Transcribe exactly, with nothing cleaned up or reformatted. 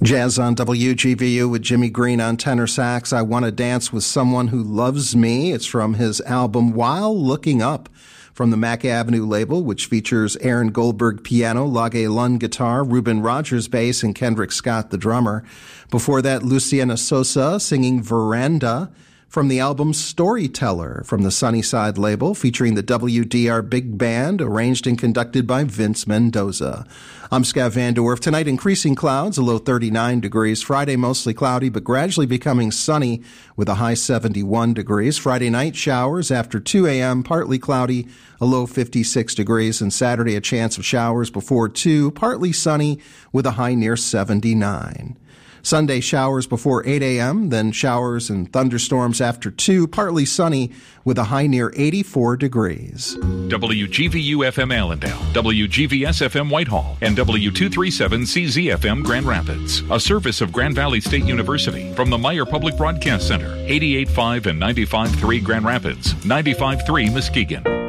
Jazz on W G V U with Jimmy Green on tenor sax. I Want to Dance with Someone Who Loves Me. It's from his album While Looking Up, from the Mack Avenue label, which features Aaron Goldberg piano, Lage Lund guitar, Reuben Rogers bass, and Kendrick Scott the drummer. Before that, Luciana Sosa singing Veranda, from the album Storyteller, from the Sunnyside label, featuring the W D R Big Band, arranged and conducted by Vince Mendoza. I'm Scott Van Dorf. Tonight, increasing clouds, a low thirty-nine degrees. Friday, mostly cloudy, but gradually becoming sunny with a high seventy-one degrees. Friday night, showers after two a.m., partly cloudy, a low fifty-six degrees. And Saturday, a chance of showers before two, partly sunny with a high near seventy-nine. Sunday, showers before eight a.m., then showers and thunderstorms after two, partly sunny with a high near eighty-four degrees. W G V U F M Allendale, W G V S F M Whitehall, and W two thirty-seven C Z F M Grand Rapids. A service of Grand Valley State University from the Meyer Public Broadcast Center, eighty-eight point five and ninety-five point three Grand Rapids, ninety-five point three Muskegon.